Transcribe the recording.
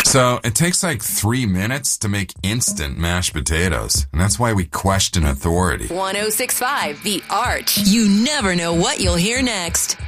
So it takes like 3 minutes to make instant mashed potatoes. And that's why we question authority. 106.5 The Arch. You never know what you'll hear next.